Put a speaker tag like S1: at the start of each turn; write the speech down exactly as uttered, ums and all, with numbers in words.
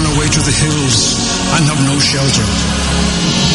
S1: run away to the hills and have no shelter.